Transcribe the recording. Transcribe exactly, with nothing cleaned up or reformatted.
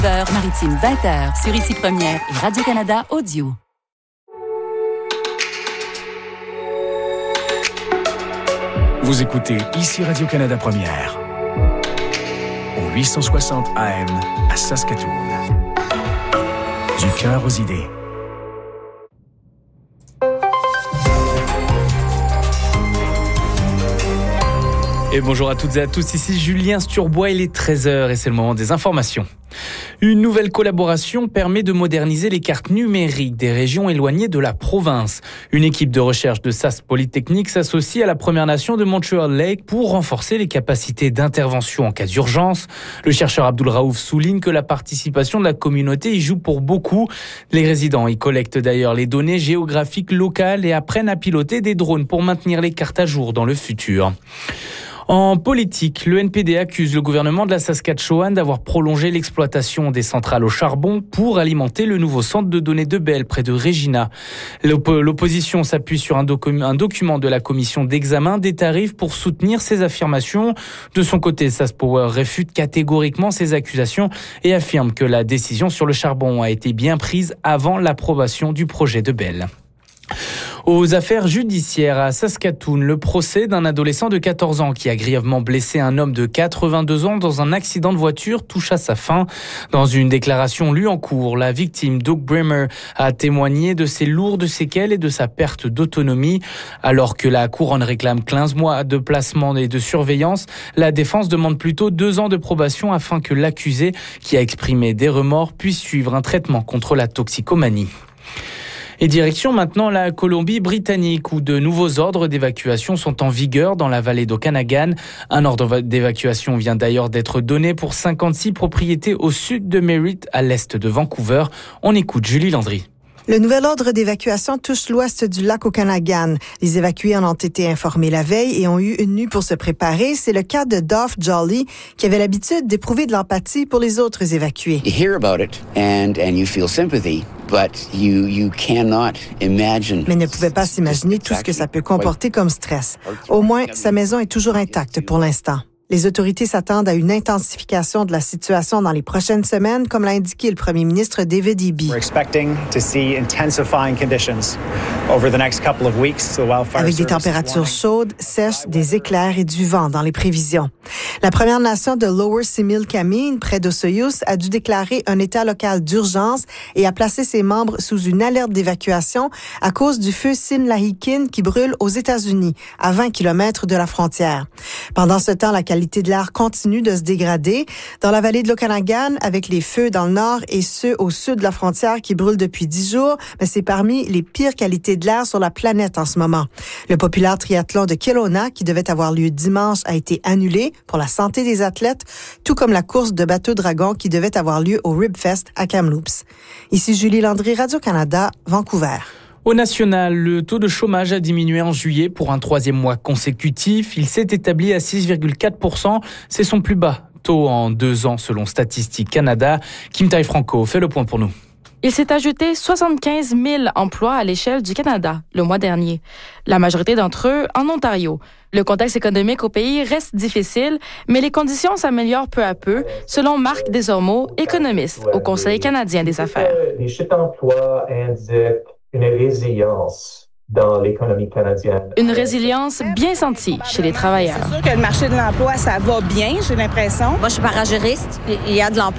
Maritime vingt heures sur Ici Première et Radio-Canada Audio. Vous écoutez Ici Radio-Canada Première au huit cent soixante A M à Saskatoon. Du cœur aux idées. Et bonjour à toutes et à tous, ici Julien Sturbois, il est treize heures et c'est le moment des informations. Une nouvelle collaboration permet de moderniser les cartes numériques des régions éloignées de la province. Une équipe de recherche de S A S Polytechnique s'associe à la Première Nation de Montreal Lake pour renforcer les capacités d'intervention en cas d'urgence. Le chercheur Abdul Raouf souligne que la participation de la communauté y joue pour beaucoup. Les résidents y collectent d'ailleurs les données géographiques locales et apprennent à piloter des drones pour maintenir les cartes à jour dans le futur. En politique, le N P D accuse le gouvernement de la Saskatchewan d'avoir prolongé l'exploitation des centrales au charbon pour alimenter le nouveau centre de données de Bell près de Regina. L'opposition s'appuie sur un, docu- un document de la commission d'examen des tarifs pour soutenir ces affirmations. De son côté, SaskPower réfute catégoriquement ces accusations et affirme que la décision sur le charbon a été bien prise avant l'approbation du projet de Bell. Aux affaires judiciaires à Saskatoon, le procès d'un adolescent de quatorze ans qui a grièvement blessé un homme de quatre-vingt-deux ans dans un accident de voiture touche à sa fin. Dans une déclaration lue en cours, la victime, Doug Bremer, a témoigné de ses lourdes séquelles et de sa perte d'autonomie. Alors que la couronne réclame quinze mois de placement et de surveillance, la défense demande plutôt deux ans de probation afin que l'accusé, qui a exprimé des remords, puisse suivre un traitement contre la toxicomanie. Et direction maintenant la Colombie-Britannique où de nouveaux ordres d'évacuation sont en vigueur dans la vallée d'Okanagan. Un ordre d'évacuation vient d'ailleurs d'être donné pour cinquante-six propriétés au sud de Merritt, à l'est de Vancouver. On écoute Julie Landry. Le nouvel ordre d'évacuation touche l'ouest du lac Okanagan. Les évacués en ont été informés la veille et ont eu une nuit pour se préparer. C'est le cas de Dov Jolly, qui avait l'habitude d'éprouver de l'empathie pour les autres évacués. You hear about it and and you feel sympathy, but you you cannot imagine. Mais ne pouvait pas s'imaginer tout ce que ça peut comporter comme stress. Au moins, sa maison est toujours intacte pour l'instant. Les autorités s'attendent à une intensification de la situation dans les prochaines semaines, comme l'a indiqué le premier ministre David Eby. Avec des températures chaudes, sèches, des éclairs et du vent dans les prévisions. La Première Nation de Lower Similkameen, près d'Osoyoos, a dû déclarer un état local d'urgence et a placé ses membres sous une alerte d'évacuation à cause du feu Sinlahikin qui brûle aux États-Unis, à vingt kilomètres de la frontière. Pendant ce temps, la qualité La qualité de l'air continue de se dégrader. Dans la vallée de l'Okanagan, avec les feux dans le nord et ceux au sud de la frontière qui brûlent depuis dix jours, mais c'est parmi les pires qualités de l'air sur la planète en ce moment. Le populaire triathlon de Kelowna, qui devait avoir lieu dimanche, a été annulé pour la santé des athlètes, tout comme la course de bateau dragon qui devait avoir lieu au Ribfest à Kamloops. Ici Julie Landry, Radio-Canada, Vancouver. Au national, le taux de chômage a diminué en juillet pour un troisième mois consécutif. Il s'est établi à six virgule quatre pour cent. C'est son plus bas taux en deux ans selon Statistique Canada. Kim Tai-Franco fait le point pour nous. Il s'est ajouté soixante-quinze mille emplois à l'échelle du Canada le mois dernier. La majorité d'entre eux en Ontario. Le contexte économique au pays reste difficile, mais les conditions s'améliorent peu à peu, selon Marc Desormeaux, économiste au Conseil canadien des affaires. Les chiffres d'emploi indiquent une résilience dans l'économie canadienne. Une résilience bien sentie chez les travailleurs. C'est sûr que le marché de l'emploi, ça va bien, j'ai l'impression. Moi, je suis parajuriste. Il y a de l'emploi.